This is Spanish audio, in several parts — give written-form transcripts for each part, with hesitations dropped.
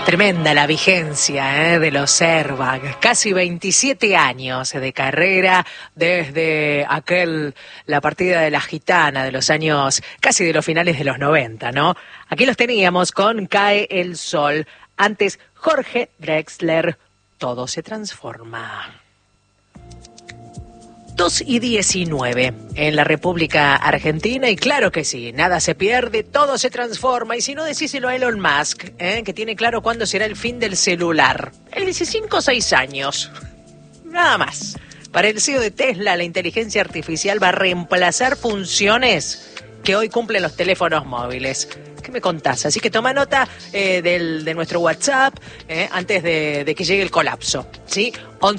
Tremenda la vigencia de los Airbag. Casi 27 años de carrera desde la partida de La Gitana de los años, casi de los finales de los 90, ¿no? Aquí los teníamos con Cae el Sol. Antes, Jorge Drexler, Todo se transforma. 2:19 en la República Argentina, y claro que sí, nada se pierde, todo se transforma. Y si no, decíselo a Elon Musk, que tiene claro cuándo será el fin del celular. Él dice 5 o 6 años, nada más. Para el CEO de Tesla, la inteligencia artificial va a reemplazar funciones que hoy cumplen los teléfonos móviles. ¿Qué me contás? Así que toma nota de nuestro WhatsApp antes de que llegue el colapso, ¿sí?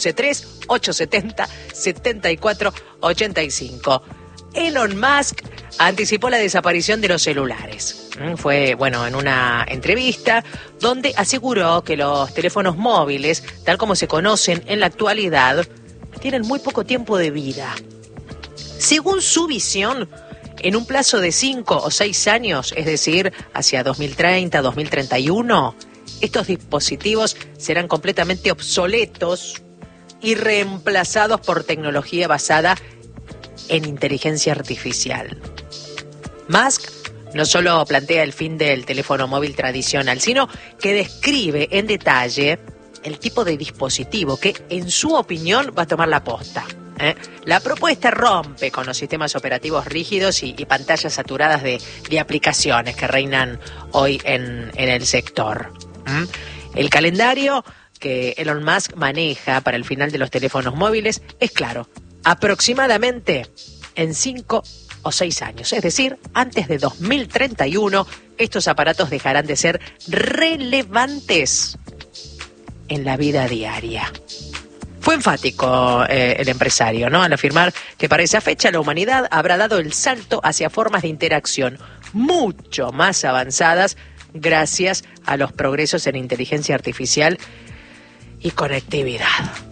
1138707485. Elon Musk anticipó la desaparición de los celulares. Fue, en una entrevista donde aseguró que los teléfonos móviles, tal como se conocen en la actualidad, tienen muy poco tiempo de vida. Según su visión, en un plazo de 5 o 6 años, es decir, hacia 2030, 2031, estos dispositivos serán completamente obsoletos y reemplazados por tecnología basada en inteligencia artificial. Musk no solo plantea el fin del teléfono móvil tradicional, sino que describe en detalle el tipo de dispositivo que, en su opinión, va a tomar la posta. La propuesta rompe con los sistemas operativos rígidos y pantallas saturadas de aplicaciones que reinan hoy en el sector. El calendario que Elon Musk maneja para el final de los teléfonos móviles es claro: aproximadamente en 5 o 6 años, es decir, antes de 2031, estos aparatos dejarán de ser relevantes en la vida diaria. Fue enfático el empresario, ¿no?, al afirmar que para esa fecha la humanidad habrá dado el salto hacia formas de interacción mucho más avanzadas gracias a los progresos en inteligencia artificial y conectividad.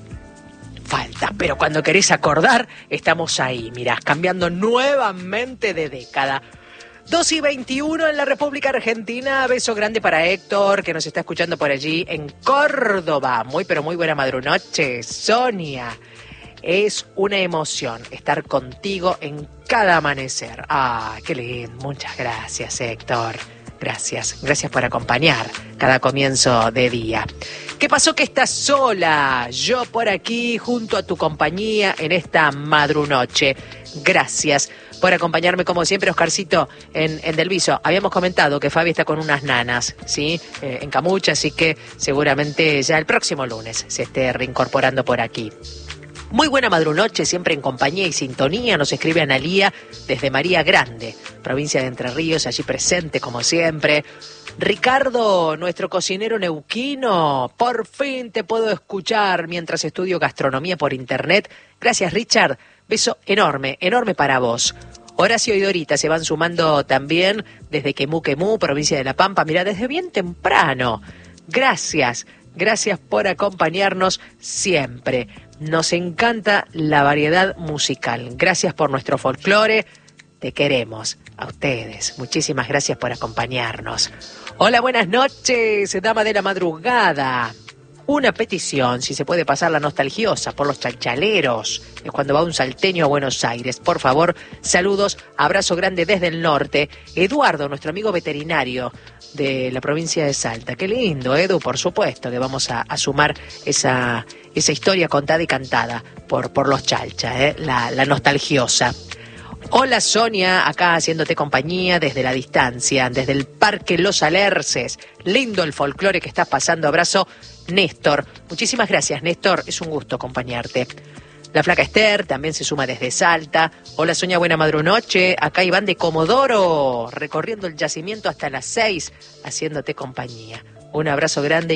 Falta, pero cuando querés acordar, estamos ahí, mirá, cambiando nuevamente de década. 2:21 en la República Argentina. Beso grande para Héctor, que nos está escuchando por allí en Córdoba. Muy, pero muy buena madrunoche. Sonia, es una emoción estar contigo en cada amanecer. Qué lindo. Muchas gracias, Héctor. Gracias por acompañar cada comienzo de día. ¿Qué pasó que estás sola? Yo por aquí, junto a tu compañía en esta madrunoche. Gracias por acompañarme como siempre, Oscarcito, en Delviso. Habíamos comentado que Fabi está con unas nanas, ¿sí? En Camucha, así que seguramente ya el próximo lunes se esté reincorporando por aquí. Muy buena madrunoche, siempre en compañía y sintonía. Nos escribe Analía desde María Grande, provincia de Entre Ríos, allí presente como siempre. Ricardo, nuestro cocinero neuquino, por fin te puedo escuchar mientras estudio gastronomía por internet. Gracias, Richard. Beso enorme para vos. Horacio y Dorita se van sumando también desde Quemú, provincia de La Pampa. Mirá, desde bien temprano. Gracias por acompañarnos siempre. Nos encanta la variedad musical. Gracias por nuestro folclore. Te queremos. A ustedes. Muchísimas gracias por acompañarnos. Hola, buenas noches, dama de la madrugada. Una petición, si se puede pasar la nostalgiosa por los chalchaleros. Es cuando va un salteño a Buenos Aires. Por favor, saludos, abrazo grande desde el norte. Eduardo, nuestro amigo veterinario de la provincia de Salta. Qué lindo, Edu, por supuesto, que vamos a sumar esa historia contada y cantada por los chalchas, la nostalgiosa. Hola, Sonia, acá haciéndote compañía desde la distancia, desde el Parque Los Alerces. Lindo el folclore que estás pasando. Abrazo, Néstor. Muchísimas gracias, Néstor. Es un gusto acompañarte. La flaca Esther también se suma desde Salta. Hola, Sonia, buena madrunoche. Acá Iván de Comodoro, recorriendo el yacimiento hasta las 6, haciéndote compañía. Un abrazo grande.